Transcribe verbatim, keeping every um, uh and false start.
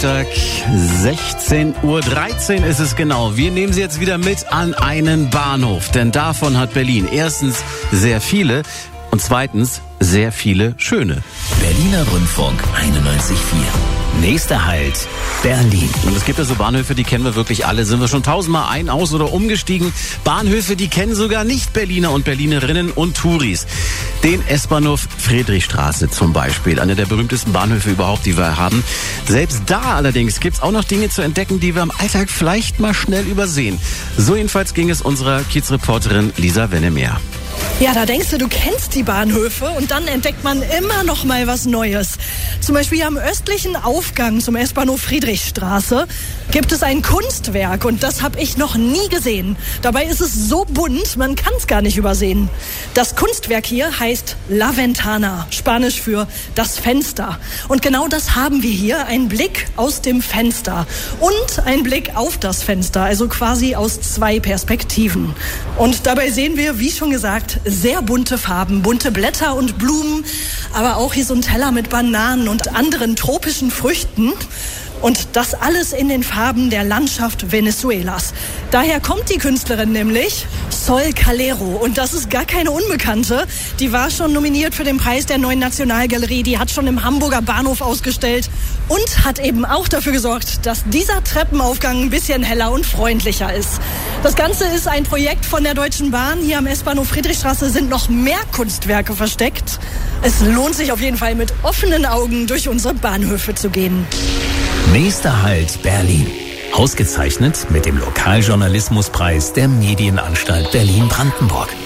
Freitag, sechzehn Uhr dreizehn ist es genau. Wir nehmen Sie jetzt wieder mit an einen Bahnhof, denn davon hat Berlin erstens sehr viele und zweitens sehr viele schöne. Berliner Rundfunk einundneunzig Komma vier. Nächster Halt, Berlin. Und es gibt ja so Bahnhöfe, die kennen wir wirklich alle. Sind wir schon tausendmal ein-, aus- oder umgestiegen. Bahnhöfe, die kennen sogar nicht Berliner und Berlinerinnen und Touris. Den S-Bahnhof Friedrichstraße zum Beispiel. Einer der berühmtesten Bahnhöfe überhaupt, die wir haben. Selbst da allerdings gibt's auch noch Dinge zu entdecken, die wir im Alltag vielleicht mal schnell übersehen. So jedenfalls ging es unserer Kiezreporterin Lisa Wennemeer. Ja, da denkst du, du kennst die Bahnhöfe und dann entdeckt man immer noch mal was Neues. Zum Beispiel am östlichen Aufgang zum S-Bahnhof Friedrichstraße gibt es ein Kunstwerk und das habe ich noch nie gesehen. Dabei ist es so bunt, man kann es gar nicht übersehen. Das Kunstwerk hier heißt La Ventana, Spanisch für das Fenster. Und genau das haben wir hier, ein Blick aus dem Fenster und ein Blick auf das Fenster, also quasi aus zwei Perspektiven. Und dabei sehen wir, wie schon gesagt, sehr bunte Farben, bunte Blätter und Blumen, aber auch hier so ein Teller mit Bananen und anderen tropischen Früchten. Und das alles in den Farben der Landschaft Venezuelas. Daher kommt die Künstlerin nämlich, Sol Calero. Und das ist gar keine Unbekannte. Die war schon nominiert für den Preis der Neuen Nationalgalerie. Die hat schon im Hamburger Bahnhof ausgestellt und hat eben auch dafür gesorgt, dass dieser Treppenaufgang ein bisschen heller und freundlicher ist. Das Ganze ist ein Projekt von der Deutschen Bahn. Hier am S-Bahnhof Friedrichstraße sind noch mehr Kunstwerke versteckt. Es lohnt sich auf jeden Fall, mit offenen Augen durch unsere Bahnhöfe zu gehen. Nächster Halt, Berlin. Ausgezeichnet mit dem Lokaljournalismuspreis der Medienanstalt Berlin-Brandenburg.